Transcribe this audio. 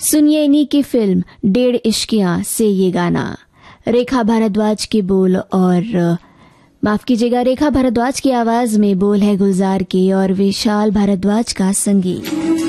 सुनिए इन्हीं की फिल्म 1.5 इश्कियां से ये गाना। रेखा भारद्वाज के बोल और माफ कीजिएगा, रेखा भारद्वाज की आवाज में बोल है गुलजार के और विशाल भारद्वाज का संगीत।